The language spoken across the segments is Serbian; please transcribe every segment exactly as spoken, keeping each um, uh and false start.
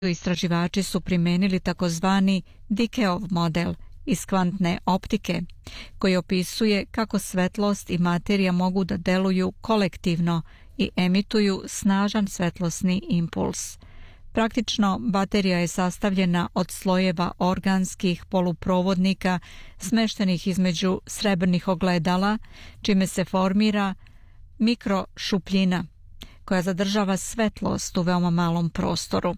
Istraživači su primenili takozvani Dikeov model iz kvantne optike, koji opisuje kako svetlost i materija mogu da deluju kolektivno i emituju snažan svetlosni impuls. Praktično, baterija je sastavljena od slojeva organskih poluprovodnika smeštenih između srebrnih ogledala, čime se formira mikrošupljina koja zadržava svetlost u veoma malom prostoru.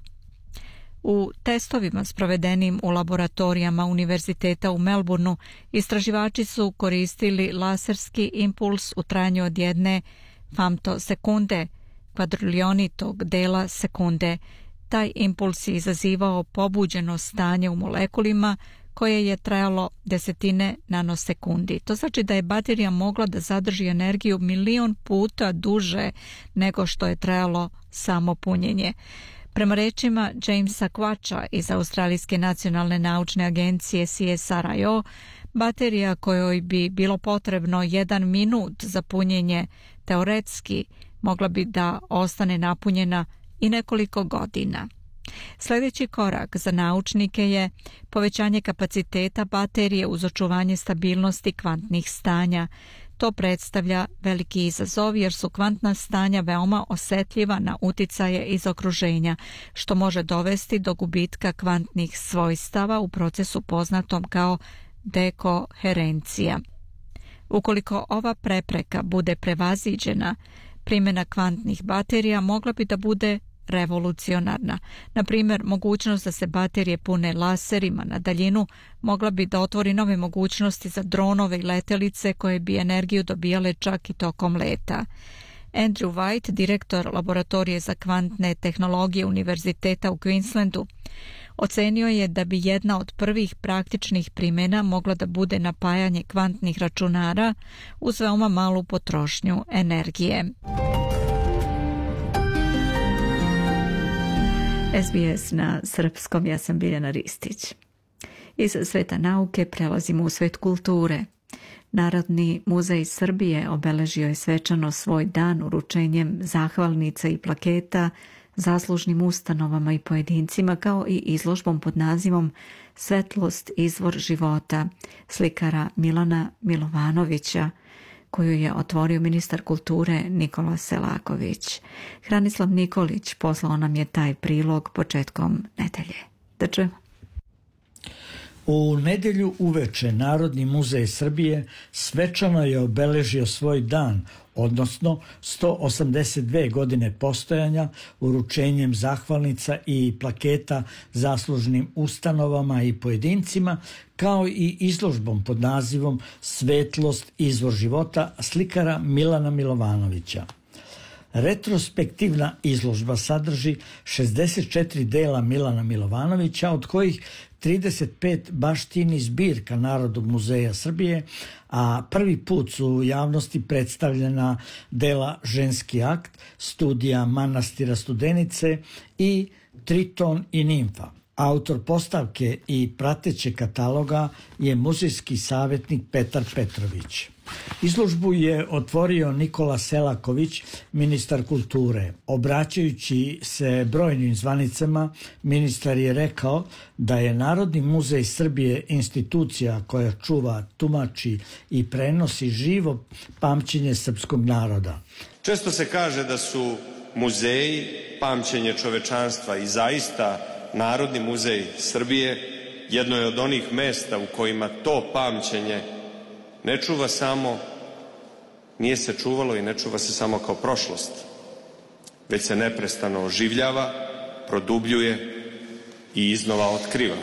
U testovima sprovedenim u laboratorijama Univerziteta u Melbourneu istraživači su koristili laserski impuls u trajanju od jedne femtosekunde, kvadrilionitog dela sekunde. Taj impuls je izazivao pobuđeno stanje u molekulima koje je trajalo desetine nanosekundi. To znači da je baterija mogla da zadrži energiju milion puta duže nego što je trajalo samo punjenje. Prema rečima Jamesa Quacha iz Australijske nacionalne naučne agencije C S R I O, baterija kojoj bi bilo potrebno jedan minut za punjenje teoretski mogla bi da ostane napunjena i nekoliko godina. Sljedeći korak za naučnike je povećanje kapaciteta baterije uz očuvanje stabilnosti kvantnih stanja. To predstavlja veliki izazov jer su kvantna stanja veoma osetljiva na uticaje iz okruženja, što može dovesti do gubitka kvantnih svojstava u procesu poznatom kao dekoherencija. Ukoliko ova prepreka bude prevaziđena, primjena kvantnih baterija mogla bi da bude revolucionarna. Na primjer, mogućnost da se baterije pune laserima na daljinu mogla bi da otvori nove mogućnosti za dronove i letelice koje bi energiju dobijale čak i tokom leta. Andrew White, direktor laboratorije za kvantne tehnologije Univerziteta u Queenslandu, ocenio je da bi jedna od prvih praktičnih primjena mogla da bude napajanje kvantnih računara uz veoma malu potrošnju energije. S B S na srpskom, ja sam Biljana Ristić. Iz sveta nauke prelazimo u svet kulture. Narodni muzej Srbije obeležio je svečano svoj dan uručenjem zahvalnica i plaketa zaslužnim ustanovama i pojedincima, kao i izložbom pod nazivom Svetlost, izvor života slikara Milana Milovanovića, koju je otvorio ministar kulture Nikola Selaković. Hranislav Nikolić poslao nam je taj prilog početkom nedelje. Da čujemo. U nedjelju uveče Narodni muzej Srbije svečano je obeležio svoj dan, odnosno sto osamdeset dve godine postojanja, uručenjem zahvalnica i plaketa zaslužnim ustanovama i pojedincima, kao i izložbom pod nazivom Svetlost, izvor života slikara Milana Milovanovića. Retrospektivna izložba sadrži šezdeset četiri dela Milana Milovanovića, od kojih trideset pet baštini zbirka Narodnog muzeja Srbije, a prvi put su u javnosti predstavljena dela Ženski akt, studija manastira Studenice i Triton i Nimfa. Autor postavke i pratećeg kataloga je muzejski savjetnik Petar Petrović. Izložbu je otvorio Nikola Selaković, ministar kulture. Obraćajući se brojnim zvanicama, ministar je rekao da je Narodni muzej Srbije institucija koja čuva, tumači i prenosi živo pamćenje srpskog naroda. Često se kaže da su muzeji pamćenje čovečanstva i zaista Narodni muzej Srbije jedno je od onih mesta u kojima to pamćenje ne čuva samo, nije se čuvalo i ne čuva se samo kao prošlost, već se neprestano oživljava, produbljuje i iznova otkriva.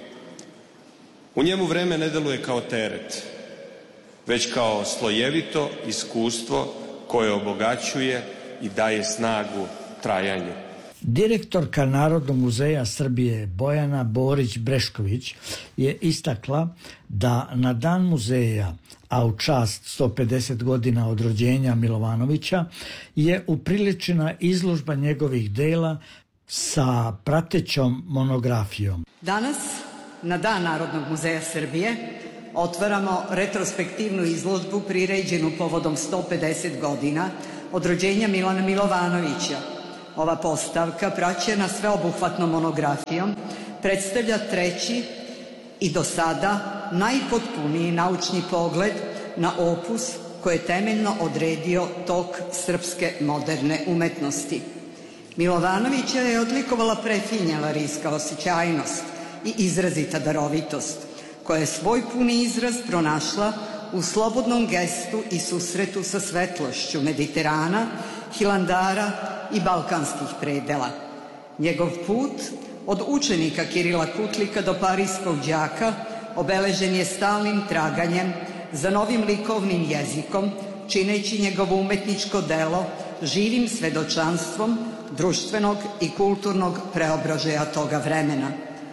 U njemu vreme ne deluje kao teret, već kao slojevito iskustvo koje obogaćuje i daje snagu trajanju. Direktorka Narodnog muzeja Srbije Bojana Borić-Brešković je istakla da na dan muzeja, a u čast sto pedeset godina od rođenja Milovanovića, je upriličena izložba njegovih dela sa pratećom monografijom. Danas, na dan Narodnog muzeja Srbije, otvaramo retrospektivnu izložbu priređenu povodom sto pedeset godina od rođenja Milana Milovanovića, Ova postavka, praćena sveobuhvatnom monografijom, predstavlja treći i do sada najpotpuniji naučni pogled na opus koji je temeljno odredio tok srpske moderne umetnosti. Milovanovića je odlikovala prefinjena rijska osjećajnost i izrazita darovitost, koja je svoj puni izraz pronašla u slobodnom gestu i susretu sa svetlošću Mediterana, Hilandara i balkanskih predela. Njegov put od učenika Kirila Kutlika do parijskog đaka obeležen je stalnim traganjem za novim likovnim jezikom, čineći njegovo umetničko delo živim svedočanstvom društvenog i kulturnog preobražaja toga vremena.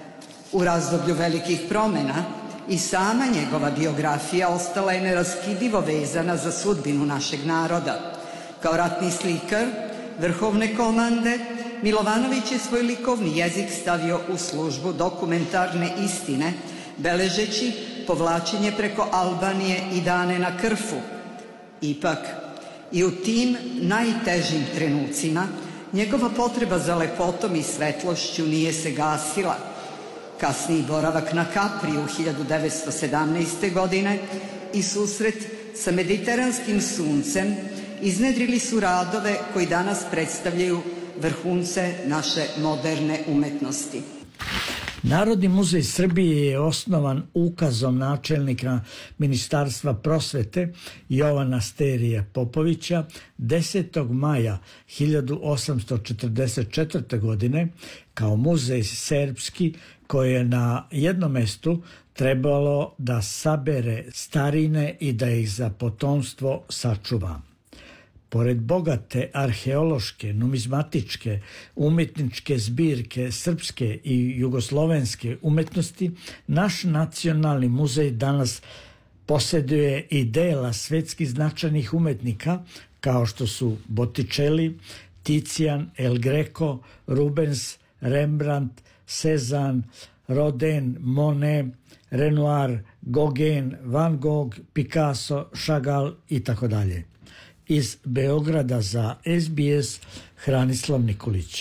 U razdoblju velikih promena i sama njegova biografija ostala je neraskidivo vezana za sudbinu našeg naroda. Kao ratni slikar vrhovne komande, Milovanović je svoj likovni jezik stavio u službu dokumentarne istine, beležeći povlačenje preko Albanije i dane na Krfu. Ipak, i u tim najtežim trenucima njegova potreba za lepotom i svetlošću nije se gasila. Kasniji boravak na Kapriju hiljadu devetsto sedamnaeste. godine i susret sa mediteranskim suncem iznedrili su radove koji danas predstavljaju vrhunce naše moderne umetnosti. Narodni muzej Srbije je osnovan ukazom načelnika Ministarstva prosvete Jovana Sterija Popovića desetog maja hiljadu osamsto četrdeset četvrte. godine kao muzej serbski koji je na jednom mestu trebalo da sabere starine i da ih za potomstvo sačuva. Pored bogate arheološke, numizmatičke, umetničke zbirke srpske i jugoslovenske umetnosti, naš nacionalni muzej danas posjeduje i dela svetski značajnih umetnika kao što su Botticelli, Ticijan, El Greco, Rubens, Rembrandt, Cezanne, Rodin, Monet, Renoir, Gauguin, Van Gogh, Picasso, Chagall i tako dalje. Iz Beograda za S B S Hranislav Nikolić.